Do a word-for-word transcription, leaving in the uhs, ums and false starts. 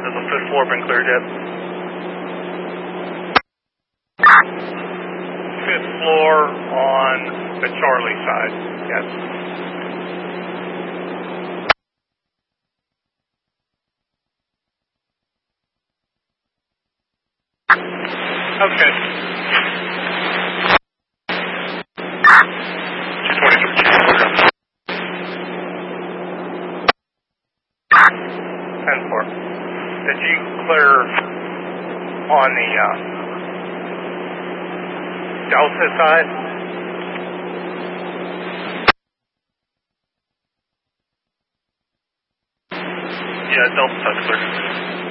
Has the fifth floor been cleared yet? Fifth floor on the Charlie side, yes. Okay. two twenty-three. ten four. Did you clear on the uh, Delta side? Yeah, Delta side clear.